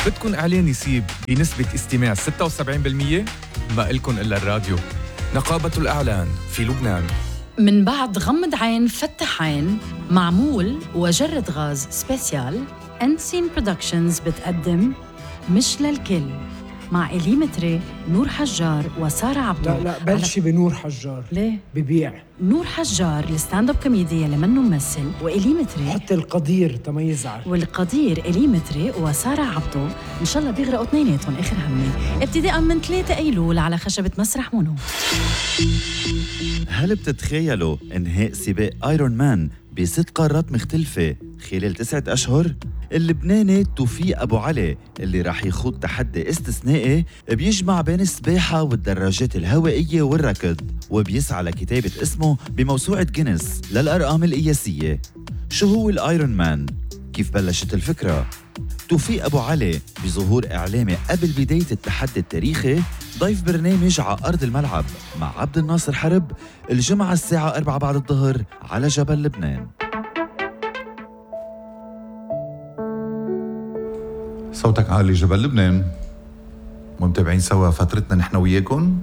بدكن إعلان يسيب بنسبة استماع 76%؟ ما إلكن إلا الراديو. نقابة الإعلان في لبنان. من بعد غمض عين فتح عين، معمول وجرد غاز سبيسيال، أنسين برودكشنز بتقدم مش للكل مع إليمتري، نور حجار وسارة عبدو. لا بلشي بنور حجار. ليه؟ ببيع نور حجار الستاند اب كوميديا اللي منه ممثل، وإليمتري حتى القدير تميزعر، والقدير إليمتري وسارة عبدو إن شاء الله بيغرقوا اثنيناتهم آخر همي، ابتداء من 3 أيلول على خشبة مسرح مونو. هل بتتخيلوا انهاء سباق ايرون مان ب6 قارات مختلفة خلال 9 أشهر؟ اللبناني توفيق أبو علي اللي راح يخوض تحدي استثنائي بيجمع بين السباحة والدراجات الهوائية والركض، وبيسعى لكتابة اسمه بموسوعة جينيس للأرقام القياسية. شو هو الآيرون مان؟ كيف بلشت الفكرة؟ توفيق أبو علي بظهور إعلامي قبل بداية التحدي التاريخي ضيف برنامج على أرض الملعب مع عبد الناصر حرب الجمعة الساعة 4 بعد الظهر على جبل لبنان. صوتك عالي جبل لبنان، ومتابعين سوا فترتنا نحن وياكم.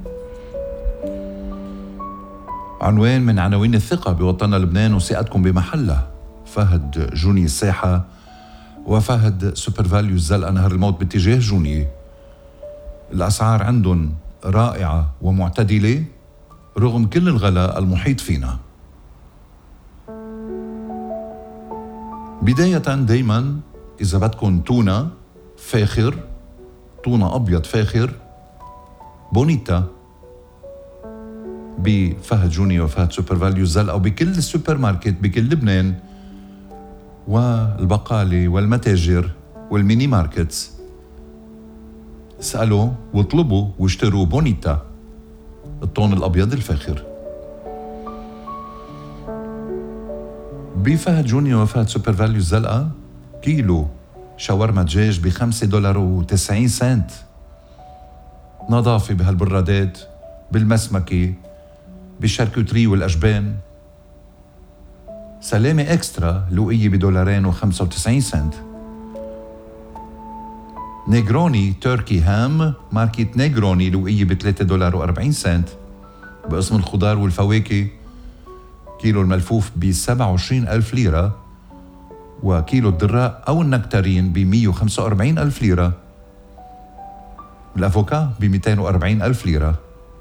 عنوان من عناوين الثقة بوطننا لبنان وثقتكم بمحلها: فهد جوني الساحة وفهد سوبر فاليو الزلقة نهر الموت باتجاه جوني. الأسعار عندهم رائعة ومعتدلة رغم كل الغلاء المحيط فينا. بداية دايما إذا بدكم تونة فاخر، تونة أبيض فاخر بونيتا بفهد جوني وفهد سوبر فاليو الزلقة وبكل السوبر ماركت بكل لبنان والبقالة والمتاجر والميني ماركتس. اسألوا واطلبوا واشتروا بونيتا الطون الأبيض الفاخر. بفهد جوني وفهد سوبر فاليو الزلقة كيلو شاورما دجاج $5.90. نظافة بهالبرادات، بالمسمكة، بالشاركوتري والأجبان. سلامة إكسترا لوقية $2.95. نيجروني تركي هام ماركة نيجروني لوقية $3.40. بقسم الخضار والفواكه كيلو الملفوف ب27,000 ليرة، وكيلو الدراء أو النكتارين ب145,000 ليرة، الأفوكا ب240,000 ليرة.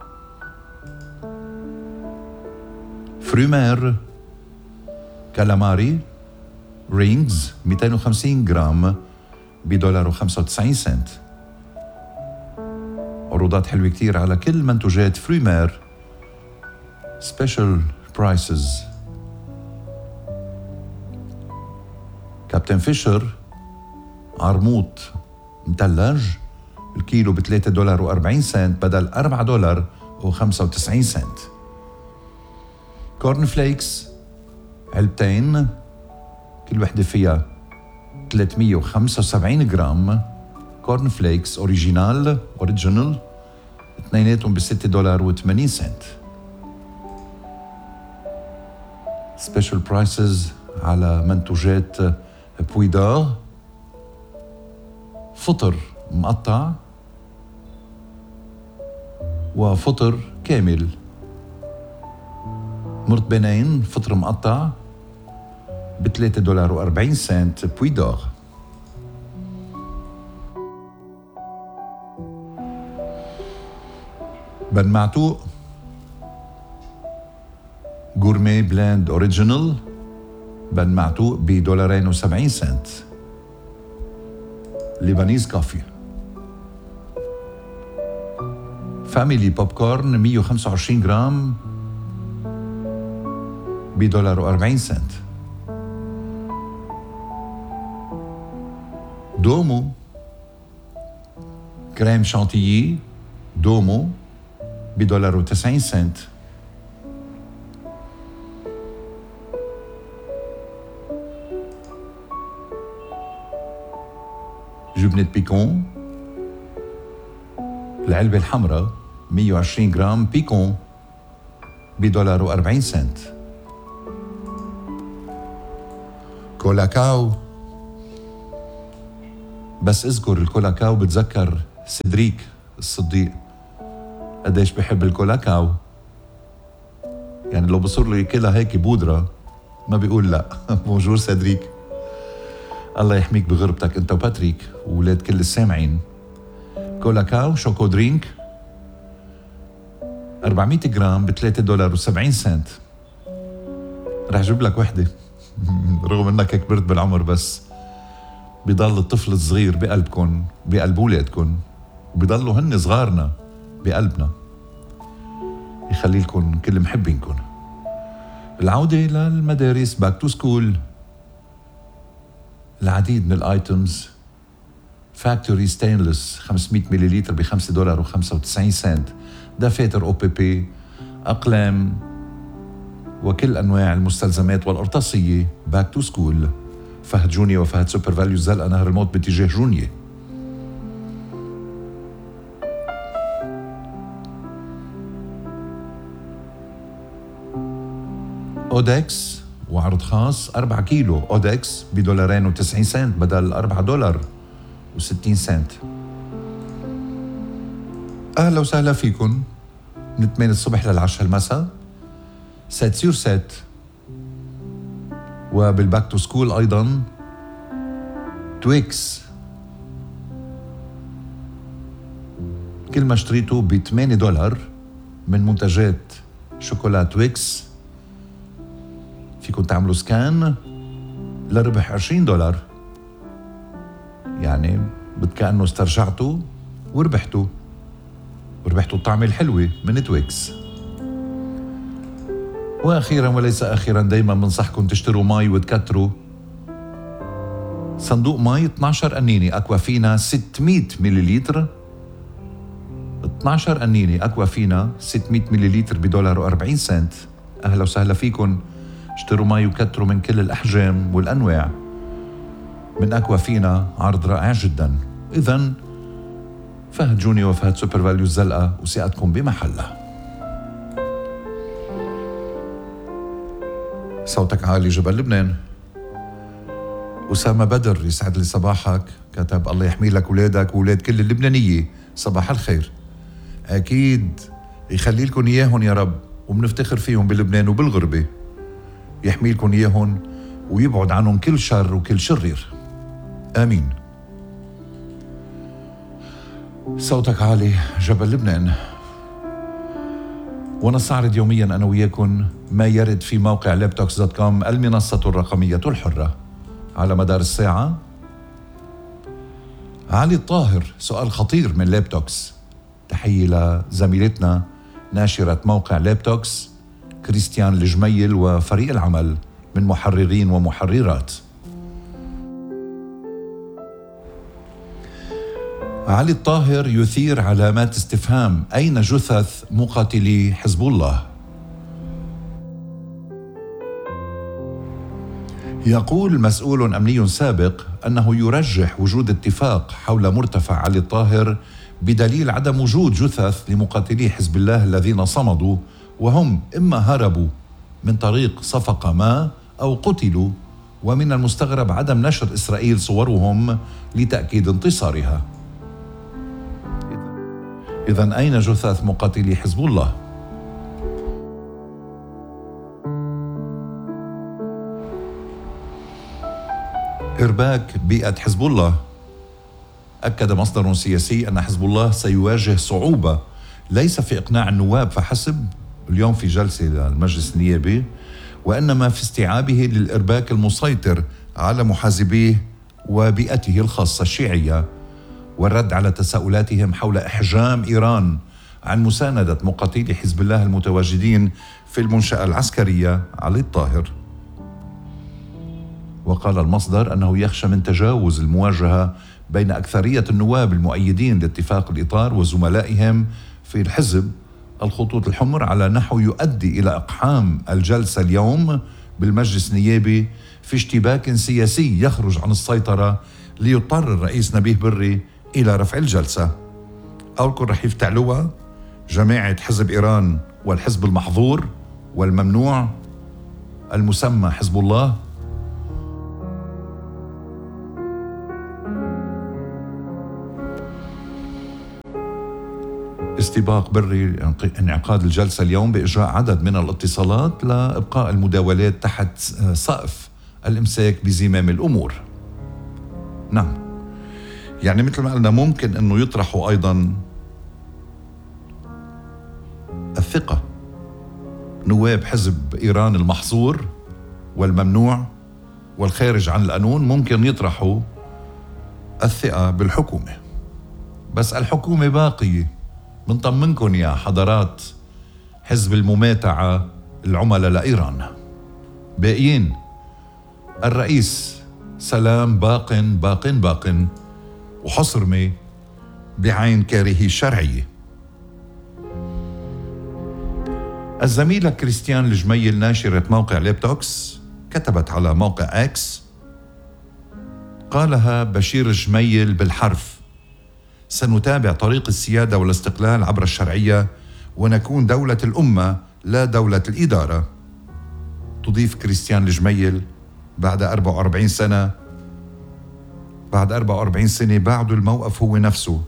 فريمير كالاماري رينجز 250 جرام $1.95. عروضات حلوة كتير على كل منتوجات فريمير. سبيشال برايسز. كابتن فيشر عرموط مثلج الكيلو $3.40 بدل $4.95. كورن فليكس علبتين كل وحدة فيها 375 جرام كورن فليكس أوريجينال اثنيناتهم $6.80. سبيشال برايسز على منتوجات بويدار. فطر مقطع وفطر كامل. مرتبانين فطر مقطع $3.40 بويدار. بن معتوق غورمي بلاند أوريجينال بن معتوق $2.70. ليبانيز كافي. فاميلي بوب كورن 125 جرام $1.40. دومو كريم شانتيي دومو $1.90. جبنة بيكون العلبة الحمراء 120 جرام بيكون $1.40. كولاكاو بس اذكر الكولاكاو بتذكر سيدريك الصديق قديش بحب الكولاكاو. يعني لو بصير له ياكلها هيك بودرة ما بيقول لا. بونجور سيدريك، الله يحميك بغربتك انت وباتريك وولاد كل السامعين. كولاكاو شوكو درينك 400 جرام ب $3.70. رح جيب لك وحدة رغم انك كبرت بالعمر، بس بيضل الطفل الصغير بقلبكن بقلب ولادكن، وبيضلوا هن صغارنا بقلبنا. يخلي لكم كل محبينكن. العودة للمدارس باك تو سكول. العديد من الايتمز فاكتوري ستينلس 500 مليلتر ب $5.95. دفاتر او بي بي، اقلام وكل انواع المستلزمات والقرطاسيه باك تو سكول. فهد جونيا وفهد سوبر فاليو زلقة نهر الموت باتجاه جونيا. اودكس وعرض خاص 4 كيلو اودكس ب $2.90 بدل $4.60. اهلا وسهلا فيكم من 8 الصبح لل10 المساء، سات سير سات. وبالباك تو سكول ايضا تويكس، كل ما اشتريته ب $8 من منتجات شوكولا تويكس فيكم تعملوا سكان لربح $20. يعني كأنه استرجعتوا وربحتوا الطعمة الحلوة من تويكس. واخيرا وليس اخيرا دايما بنصحكم تشتروا مي وتكتروا. صندوق مي 12 قنينة اكوافينا 600 مليلتر، 12 قنينة اكوافينا 600 مليلتر ب $1.40. اهلا وسهلا فيكم. اشتروا مي وكتروا من كل الاحجام والانواع من اكوافينا، عرض رائع جدا. اذا فهد جوني وفهد سوبر فاليو الزلقة وثقتكم بمحلها. صوتك عالي جبل لبنان. أسامة بدر يسعد لي صباحك، كتب الله يحمي لك ولادك وولاد كل اللبنانية. صباح الخير. أكيد يخلي لكم إياهم يا رب، وبنفتخر فيهم بلبنان وبالغربة. يحمي لكم إياهم ويبعد عنهم كل شر وكل شرير، آمين. صوتك عالي جبل لبنان. ونستعرض يوميا أنا وياكم ما يرد في موقع laptox.com المنصة الرقمية الحرة على مدار الساعة. علي الطاهر، سؤال خطير من لابتوكس. تحية لزميلتنا ناشرة موقع لابتوكس كريستيان الجميل وفريق العمل من محررين ومحررات. علي الطاهر يثير علامات استفهام: أين جثث مقاتلي حزب الله؟ يقول مسؤول أمني سابق أنه يرجح وجود اتفاق حول مرتفع علي الطاهر بدليل عدم وجود جثث لمقاتلي حزب الله الذين صمدوا، وهم إما هربوا من طريق صفقة ما أو قتلوا، ومن المستغرب عدم نشر إسرائيل صورهم لتأكيد انتصارها. إذن أين جثث مقاتلي حزب الله؟ إرباك بيئة حزب الله. أكد مصدر سياسي أن حزب الله سيواجه صعوبة ليس في إقناع النواب فحسب اليوم في جلسة للمجلس النيابي، وإنما في استيعابه للإرباك المسيطر على محازبيه وبيئته الخاصة الشيعية، والرد على تساؤلاتهم حول إحجام إيران عن مساندة مقاتلي حزب الله المتواجدين في المنشأة العسكرية علي الطاهر. وقال المصدر أنه يخشى من تجاوز المواجهة بين أكثرية النواب المؤيدين لاتفاق الإطار وزملائهم في الحزب الخطوط الحمر على نحو يؤدي إلى إقحام الجلسة اليوم بالمجلس النيابي في اشتباك سياسي يخرج عن السيطرة، ليضطر الرئيس نبيه بري إلى رفع الجلسة. أولكم رح يفتعلوها جماعة حزب إيران والحزب المحظور والممنوع المسمى حزب الله. باستباق بري انعقاد الجلسة اليوم بإجراء عدد من الاتصالات لإبقاء المداولات تحت سقف الإمساك بزمام الأمور. نعم، يعني مثل ما قلنا ممكن أنه يطرحوا أيضا الثقة. نواب حزب إيران المحظور والممنوع والخارج عن القانون ممكن يطرحوا الثقة بالحكومة، بس الحكومة باقية. بنطمنكم يا حضرات حزب المماتعة العملاء لإيران، باقيين. الرئيس سلام باق وحصرمة بعين كارهي الشرعية. الزميلة كريستيان الجميل ناشرة موقع لابتوكس كتبت على موقع اكس، قالها بشير الجميل بالحرف: سنتابع طريق السيادة والاستقلال عبر الشرعية ونكون دولة الأمة لا دولة الإدارة. تضيف كريستيان الجميل: بعد 44 سنة بعد الموقف هو نفسه،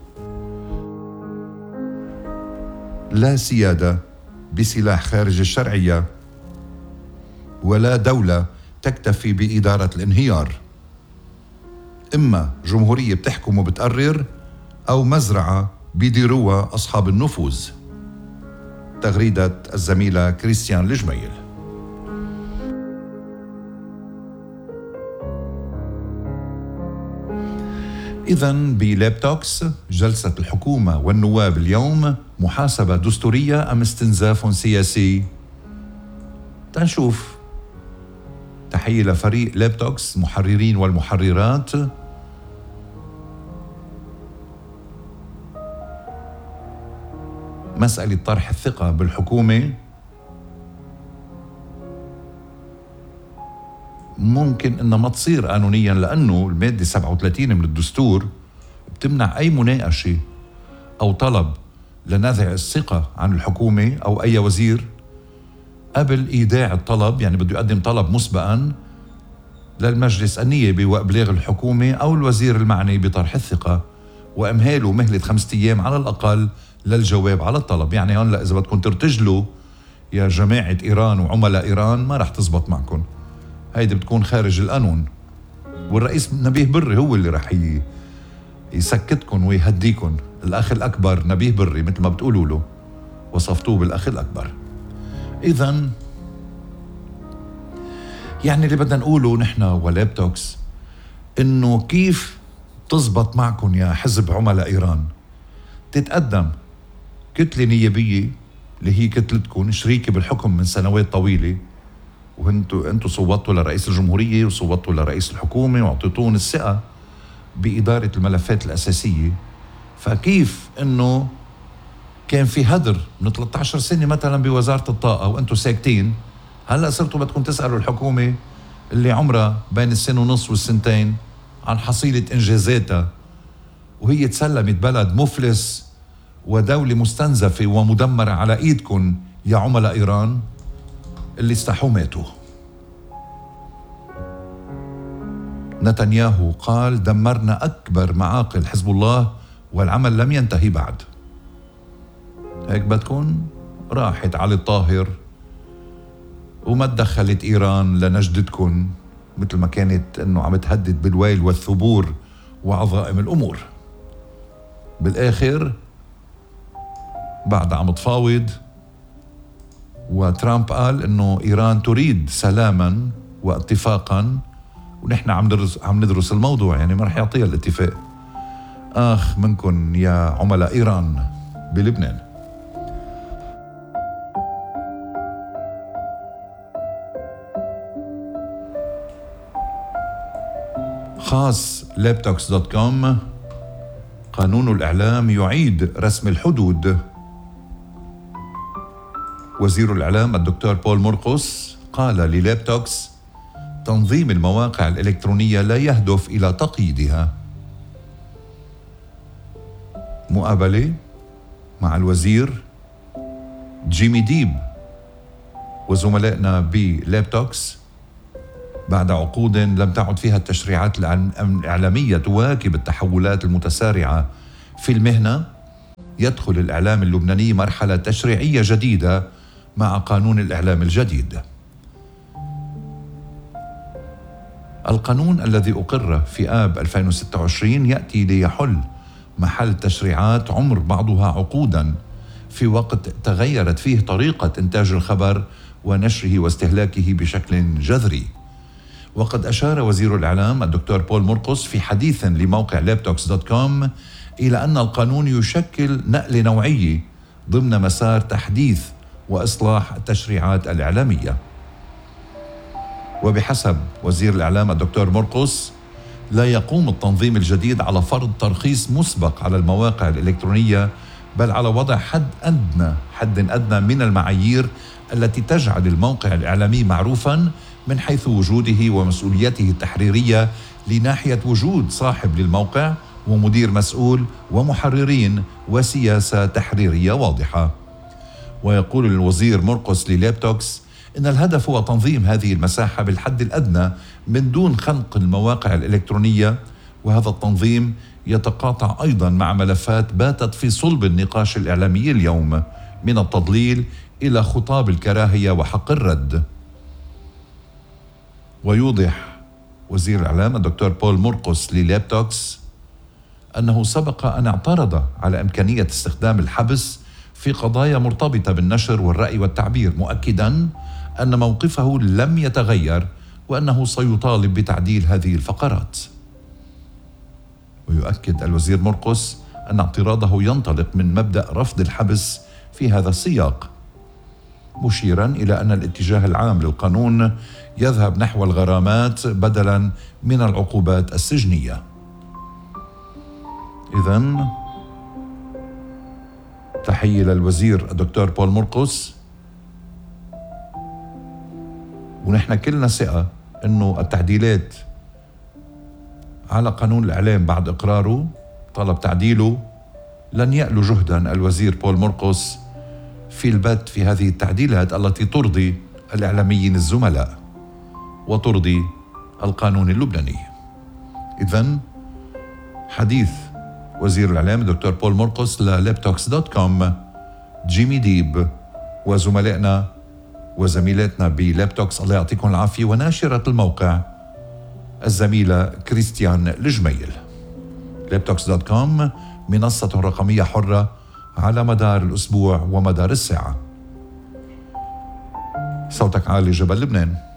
لا سيادة بسلاح خارج الشرعية ولا دولة تكتفي بإدارة الانهيار. إما جمهورية بتحكم وبتقرر أو مزرعة بيديروها أصحاب النفوذ. تغريدة الزميلة كريستيان الجميل. إذن بلابتوكس جلسة الحكومة والنواب اليوم محاسبة دستورية أم استنزاف سياسي؟ تنشوف. تحية لفريق لابتوكس محررين والمحررات. مسألة طرح الثقة بالحكومة ممكن إنها ما تصير قانونيا، لأنه المادة 37 من الدستور بتمنع أي مناقشة أو طلب لنزع الثقة عن الحكومة أو أي وزير قبل إيداع الطلب. يعني بده يقدم طلب مسبقا للمجلس النيابي وإبلاغ الحكومة أو الوزير المعني بطرح الثقة، وإمهاله مهلة 5 أيام على الأقل للجواب على الطلب. يعني هلا إذا بدكم ترتجلوا يا جماعة إيران وعملاء إيران ما رح تزبط معكم، هيدي بتكون خارج القانون. والرئيس نبيه بري هو اللي رح يسكتكم ويهديكم. الأخ الأكبر نبيه بري مثل ما بتقولوا له، وصفتوه بالأخ الأكبر. إذن يعني اللي بدنا نقوله نحن ولابتوكس إنه كيف تزبط معكم يا حزب عملاء إيران تتقدم كتلة نيابية اللي هي كتلتكم شريكة بالحكم من سنوات طويلة، وانتوا صوتوا لرئيس الجمهورية وصوتوا لرئيس الحكومة وعطيتون الثقة بإدارة الملفات الأساسية. فكيف إنه كان في هدر من 13 سنة مثلا بوزارة الطاقة وانتوا ساكتين، هلأ صرتوا بدكم تسألوا الحكومة اللي عمرها بين السنة ونص والسنتين عن حصيلة إنجازاتها، وهي تسلمت بلد مفلس ودولة مستنزفة ومدمرة على إيدكم يا عملاء إيران اللي استحوا ماتوا. نتنياهو قال: دمرنا أكبر معاقل حزب الله والعمل لم ينتهي بعد. هيك بدكن راحت علي الطاهر وما تدخلت إيران لنجدتكن مثل ما كانت إنه عم تهدد بالويل والثبور وعظائم الأمور. بالآخر بعد عم تفاوض، وترامب قال إنه إيران تريد سلاما واتفاقا، ونحن عم ندرس الموضوع، يعني ما رح يعطيها الاتفاق. آخ منكن يا عملاء إيران بلبنان. خاص laptox.com: قانون الإعلام يعيد رسم الحدود. وزير الإعلام الدكتور بول مرقس قال للابتوكس: تنظيم المواقع الإلكترونية لا يهدف إلى تقييدها. مقابلة مع الوزير جيمي ديب وزملائنا بلابتوكس بعد عقود لم تعد فيها التشريعات الإعلامية تواكب التحولات المتسارعة في المهنة، يدخل الإعلام اللبناني مرحلة تشريعية جديدة مع قانون الإعلام الجديد. القانون الذي أقر في آب 2026 يأتي ليحل محل تشريعات عمر بعضها عقوداً في وقت تغيرت فيه طريقة إنتاج الخبر ونشره واستهلاكه بشكل جذري. وقد أشار وزير الإعلام الدكتور بول مرقس في حديث لموقع laptox.com إلى أن القانون يشكل نقلة نوعية ضمن مسار تحديث وإصلاح التشريعات الإعلامية. وبحسب وزير الإعلام الدكتور مرقس، لا يقوم التنظيم الجديد على فرض ترخيص مسبق على المواقع الإلكترونية، بل على وضع حد أدنى من المعايير التي تجعل الموقع الإعلامي معروفاً من حيث وجوده ومسؤوليته التحريرية، لناحية وجود صاحب للموقع ومدير مسؤول ومحررين وسياسة تحريرية واضحة. ويقول الوزير مرقس للابتوكس إن الهدف هو تنظيم هذه المساحة بالحد الأدنى من دون خنق المواقع الإلكترونية، وهذا التنظيم يتقاطع أيضا مع ملفات باتت في صلب النقاش الإعلامي اليوم، من التضليل إلى خطاب الكراهية وحق الرد. ويوضح وزير الإعلام الدكتور بول مرقس للابتوكس أنه سبق أن اعترض على إمكانية استخدام الحبس في قضايا مرتبطة بالنشر والرأي والتعبير، مؤكداً أن موقفه لم يتغير وأنه سيطالب بتعديل هذه الفقرات. ويؤكد الوزير مرقس أن اعتراضه ينطلق من مبدأ رفض الحبس في هذا السياق، مشيراً إلى أن الاتجاه العام للقانون يذهب نحو الغرامات بدلاً من العقوبات السجنية. إذن تحية للوزير الدكتور بول مرقس، ونحن كلنا ثقة أنه التعديلات على قانون الإعلام بعد إقراره طلب تعديله لن يألو جهدا الوزير بول مرقس في البت في هذه التعديلات التي ترضي الإعلاميين الزملاء وترضي القانون اللبناني. إذن حديث وزير الإعلام الدكتور بول مرقس للابتوكس.com، جيمي ديب وزملائنا وزميلاتنا بلابتوكس الله يعطيكم العافية، وناشرة الموقع الزميلة كريستيان الجميل. لابتوكس.com منصة رقمية حرة على مدار الأسبوع ومدار الساعة. صوتك عالي جبل لبنان.